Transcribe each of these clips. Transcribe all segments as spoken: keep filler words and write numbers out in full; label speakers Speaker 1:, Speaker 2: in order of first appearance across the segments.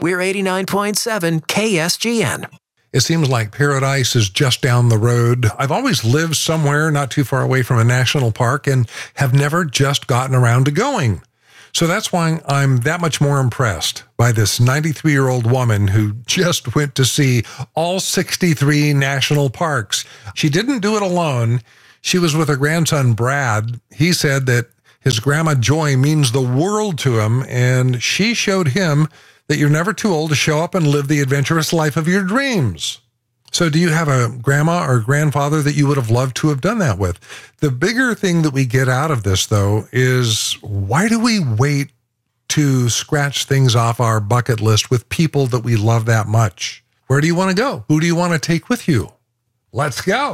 Speaker 1: We're eighty-nine point seven K S G N.
Speaker 2: It seems like paradise is just down the road. I've always lived somewhere not too far away from a national park and have never just gotten around to going. So that's why I'm that much more impressed by this ninety-three-year-old woman who just went to see all sixty-three national parks. She didn't do it alone. She was with her grandson, Brad. He said that his grandma Joy means the world to him, and she showed him that you're never too old to show up and live the adventurous life of your dreams. So do you have a grandma or grandfather that you would have loved to have done that with? The bigger thing that we get out of this, though, is why do we wait to scratch things off our bucket list with people that we love that much? Where do you want to go? Who do you want to take with you? Let's go.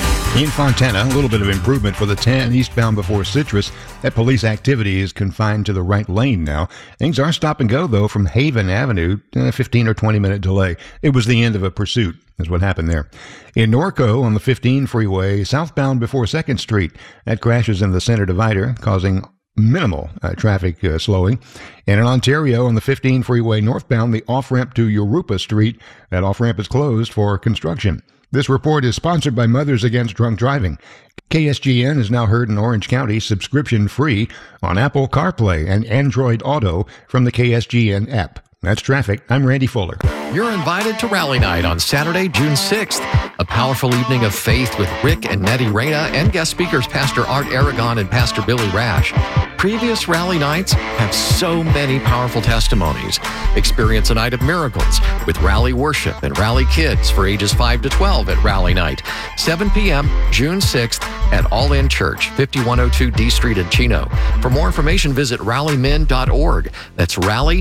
Speaker 3: In Fontana, a little bit of improvement for the ten eastbound before Citrus. That police activity is confined to the right lane now. Things are stop and go, though, from Haven Avenue, a fifteen or twenty minute delay. It was the end of a pursuit, is what happened there. In Norco, on the fifteen freeway, southbound before second Street, that crashes in the center divider, causing minimal uh, traffic uh, slowing. And in Ontario, on the fifteen freeway northbound, the off-ramp to Yorupa Street, that off-ramp is closed for construction. This report is sponsored by Mothers Against Drunk Driving. K S G N is now heard in Orange County subscription-free on Apple CarPlay and Android Auto from the K S G N app. That's traffic. I'm Randy Fuller.
Speaker 4: You're invited to Rally Night on Saturday, June sixth, a powerful evening of faith with Rick and Nettie Reyna and guest speakers Pastor Art Aragon and Pastor Billy Rash. Previous Rally Nights have so many powerful testimonies. Experience a night of miracles with Rally Worship and Rally Kids for ages five to twelve at Rally Night, seven p.m., June sixth at All In Church, fifty-one oh two D Street in Chino. For more information, visit rally min dot org. That's rally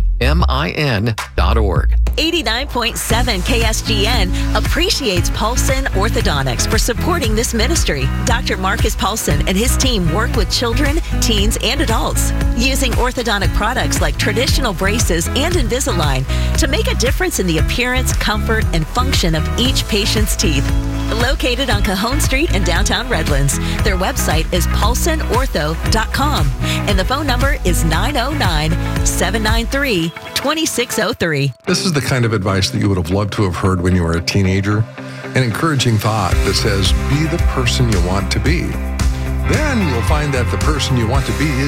Speaker 4: min dot org.
Speaker 5: eighty-nine point seven K S G N appreciates Paulson Orthodontics for supporting this ministry. Doctor Marcus Paulson and his team work with children, teens, and adults using orthodontic products like traditional braces and Invisalign to make a difference in the appearance, comfort, and function of each patient's teeth. Located on Cajon Street in downtown Redlands, their website is paulson ortho dot com and the phone number is nine oh nine, seven nine three, two six oh three.
Speaker 2: This is the kind of advice that you would have loved to have heard when you were a teenager. An encouraging thought that says, be the person you want to be. Then you'll find that the person you want to be is